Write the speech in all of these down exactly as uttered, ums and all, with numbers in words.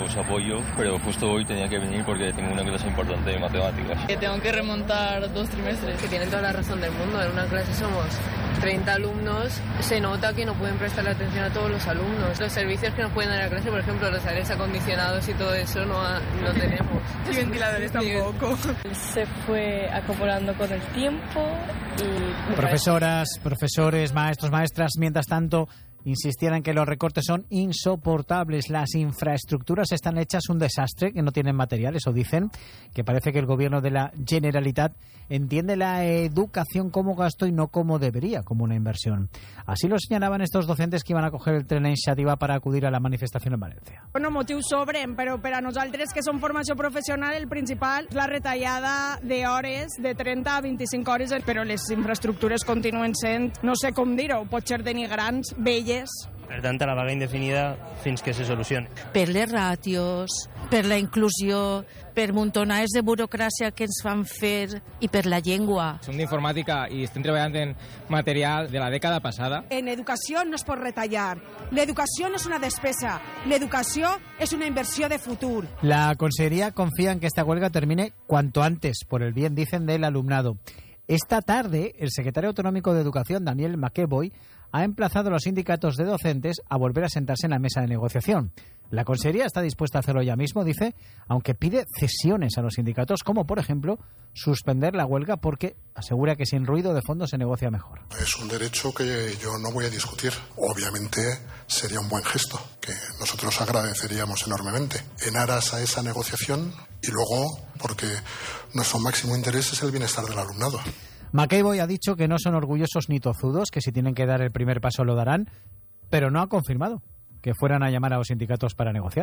os apoyo, pero justo hoy tenía que venir porque tengo una clase importante de matemáticas. Que tengo que remontar dos trimestres. Que tienen toda la razón del mundo. En una clase somos treinta alumnos, se nota que no pueden prestarle atención a todos los alumnos. Los servicios que nos pueden dar en la clase, por ejemplo, los aires acondicionados y todo eso, no, ha, no tenemos. Y ventiladores tampoco. Se fue acoplando con el tiempo y... Profesoras, profesores, maestros, maestras, mientras tanto, insistían en que los recortes son insoportables. Las infraestructuras están hechas un desastre, que no tienen materiales, o dicen que parece que el gobierno de la Generalitat entiende la educación como gasto y no como debería, como una inversión. Así lo señalaban estos docentes que iban a coger el tren a iniciativa para acudir a la manifestación en València. Bueno, motius sobren, però per a nosaltres que som formació professional el principal és la retallada d'hores de trenta a vint-i-cinc hores, però les infraestructures continuen sent, no sé com dir-ho, potser denigrants, velles. Per tant, a la vaga indefinida fins que se solucioni. Per les ràtios, per la inclusió, per muntonades de burocràcia que ens fan fer i per la llengua. Som d'informàtica i estem treballant en material de la dècada passada. En educació no es pot retallar. L'educació no és una despesa. L'educació és una inversió de futur. La Consejería confía en que esta huelga termine cuanto antes, por el bien, dicen, del alumnado. Esta tarde, el secretario autonómico de Educación, Daniel McEvoy, ha emplazado a los sindicatos de docentes a volver a sentarse en la mesa de negociación. La Consejería está dispuesta a hacerlo ya mismo, dice, aunque pide cesiones a los sindicatos, como por ejemplo suspender la huelga, porque asegura que sin ruido de fondo se negocia mejor. Es un derecho que yo no voy a discutir. Obviamente sería un buen gesto, que nosotros agradeceríamos enormemente, en aras a esa negociación y luego porque nuestro máximo interés es el bienestar del alumnado. McEvoy ha dicho que no son orgullosos ni tozudos, que si tienen que dar el primer paso lo darán, pero no ha confirmado que fueran a llamar a los sindicatos para negociar.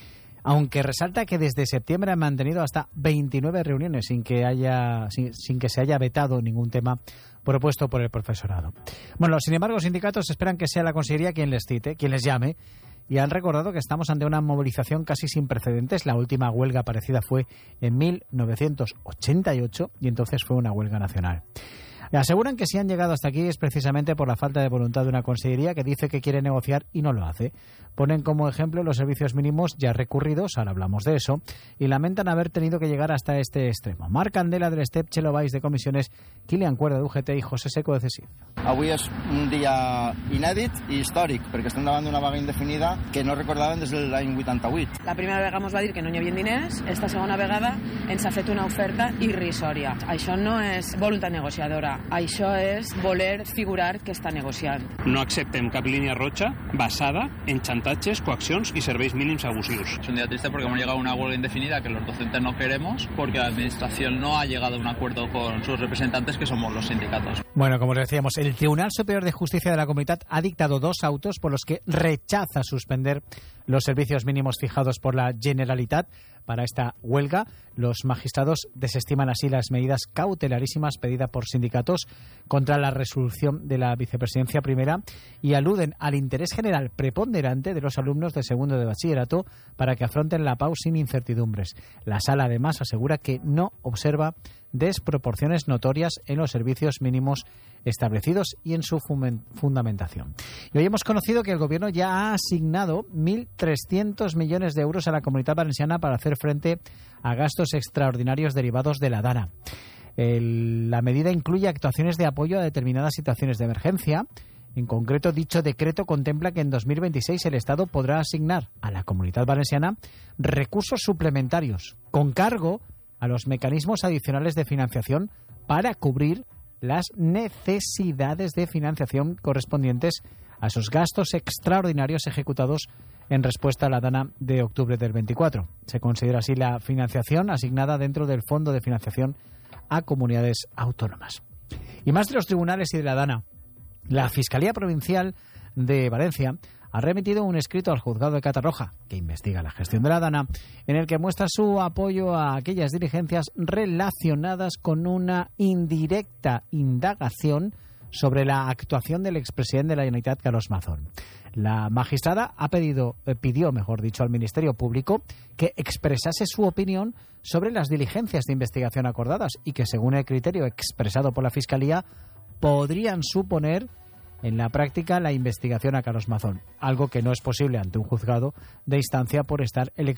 Aunque resalta que desde septiembre han mantenido hasta veintinueve reuniones sin que haya sin, sin que se haya vetado ningún tema propuesto por el profesorado. Bueno, sin embargo, los sindicatos esperan que sea la Consejería quien les cite, quien les llame, y han recordado que estamos ante una movilización casi sin precedentes. La última huelga parecida fue en mil novecientos ochenta y ocho y entonces fue una huelga nacional. Aseguran que si han llegado hasta aquí es precisamente por la falta de voluntad de una consejería que dice que quiere negociar y no lo hace. Ponen como ejemplo los servicios mínimos ya recurridos, ahora hablamos de eso, y lamentan haber tenido que llegar hasta este extremo. Marc Candela del STEP, Chelo Valls de Comisiones, Kilian Cuerda de U G T i José Seco de CESIF. Avui és un dia inèdit i històric, perquè estem davant d'una vaga indefinida que no recordaven des de l'any vuitanta-vuit. La primera vegada ens va dir que no hi havia diners, esta segona vegada ens ha fet una oferta irrisòria. Això no és voluntat negociadora, això és voler figurar que està negociant. No acceptem cap línia roja basada en chantatges, coaccions y serveis mínimos abusivos. Es un día triste porque hemos llegado a una huelga indefinida que los docentes no queremos porque la administración no ha llegado a un acuerdo con sus representantes, que somos los sindicatos. Bueno, como les decíamos, el Tribunal Superior de Justicia de la Comunitat ha dictado dos autos por los que rechaza suspender los servicios mínimos fijados por la Generalitat para esta huelga. Los magistrados desestiman así las medidas cautelarísimas pedidas por sindicatos contra la resolución de la vicepresidencia primera y aluden al interés general preponderante de los alumnos de segundo de bachillerato para que afronten la P A U sin incertidumbres. La sala además asegura que no observa desproporciones notorias en los servicios mínimos establecidos y en su fundamentación. Y hoy hemos conocido que el Gobierno ya ha asignado mil trescientos millones de euros a la Comunitat Valenciana para hacer frente a gastos extraordinarios derivados de la DANA. El, la medida incluye actuaciones de apoyo a determinadas situaciones de emergencia. En concreto, dicho decreto contempla que en dos mil veintiséis el Estado podrá asignar a la Comunitat Valenciana recursos suplementarios con cargo a los mecanismos adicionales de financiación para cubrir las necesidades de financiación correspondientes a esos gastos extraordinarios ejecutados en respuesta a la DANA de octubre del veinticuatro. Se considera así la financiación asignada dentro del Fondo de Financiación a Comunidades Autónomas. Y más de los tribunales y de la DANA, la Fiscalía Provincial de Valencia ha remitido un escrito al juzgado de Catarroja, que investiga la gestión de la DANA, en el que muestra su apoyo a aquellas diligencias relacionadas con una indirecta indagación sobre la actuación del expresidente de la Generalitat, Carlos Mazón. La magistrada ha pedido, eh, pidió, mejor dicho, al Ministerio Público que expresase su opinión sobre las diligencias de investigación acordadas y que, según el criterio expresado por la Fiscalía, podrían suponer en la práctica la investigación a Carlos Mazón, algo que no es posible ante un juzgado de instancia por estar el